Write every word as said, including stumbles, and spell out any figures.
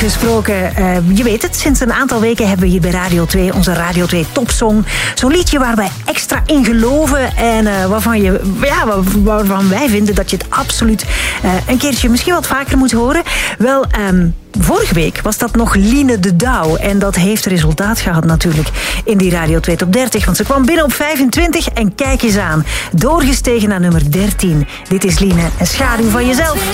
Gesproken, uh, je weet het, sinds een aantal weken hebben we hier bij Radio twee onze Radio twee Topsong. Zo'n liedje waar wij extra in geloven en uh, waarvan, je, ja, waarvan wij vinden dat je het absoluut uh, een keertje misschien wat vaker moet horen. Wel, um, vorige week was dat nog Line de Douw en dat heeft resultaat gehad natuurlijk in die Radio twee Top dertig, want ze kwam binnen op vijfentwintig en kijk eens aan, doorgestegen naar nummer dertien. Dit is Line, een schaduw van jezelf.